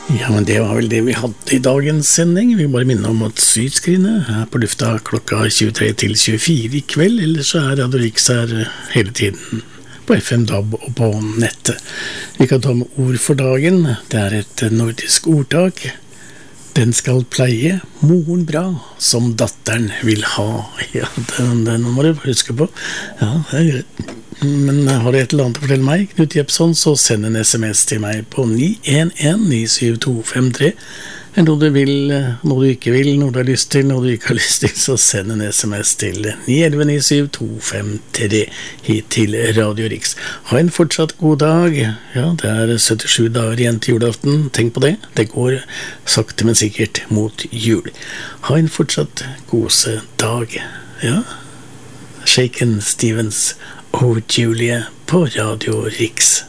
Ja, men det var vel det vi hadde i dagens sending. Vi bare minner om at Sydskrinet er på lufta klokka 23 til 24 i kveld, ellers så er Radio Riks her hele tiden på FM, DAB og på nettet. Vi kan ta med ord for dagen. Det er et nordisk ordtak. Den skal pleie moren bra, som datteren vil ha. Ja, den må du huske på. Ja, det er greit. Men har du et eller annet å fortelle meg, Knut Jepsson, så send en sms til meg på 911-97253. Noe du vil, noe du ikke vil, noe du har lyst til, noe du ikke har lyst til, så send en sms til 911-97253 hit til Radio Riks. Ha en fortsatt god dag. Ja, det er 77 dager igjen til julaften. Tenk på det. Det går sakte, men sikkert mot jul. Ha en fortsatt gode dag. Ja, Shaken Stevens og Julie på Radio Riks.